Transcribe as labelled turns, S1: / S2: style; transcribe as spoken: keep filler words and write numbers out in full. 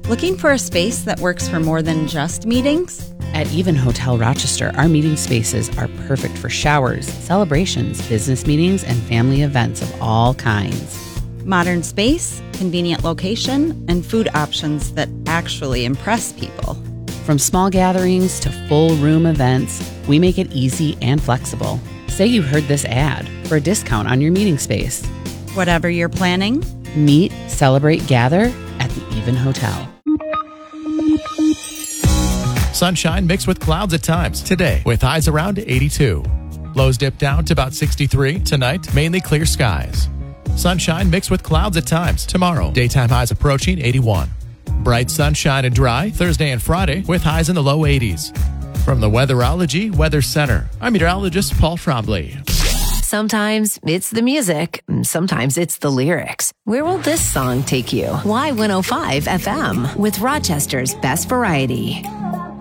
S1: Looking for a space that works for more than just meetings?
S2: At Even Hotel Rochester, our meeting spaces are perfect for showers, celebrations, business meetings, and family events of all kinds.
S1: Modern space, convenient location, and food options that actually impress people.
S2: From small gatherings to full room events, we make it easy and flexible. Say you heard this ad for a discount on your meeting space.
S1: Whatever you're planning,
S2: meet, celebrate, gather at the Even Hotel.
S3: Sunshine mixed with clouds at times today with highs around eighty-two. Lows dip down to about sixty-three. Tonight, mainly clear skies. Sunshine mixed with clouds at times tomorrow. Daytime highs approaching eighty-one. Bright sunshine and dry Thursday and Friday with highs in the low eighties. From the Weatherology Weather Center, I'm meteorologist Paul Trombley.
S4: Sometimes it's the music, sometimes it's the lyrics. Where will this song take you? Y one oh five F M with Rochester's best variety.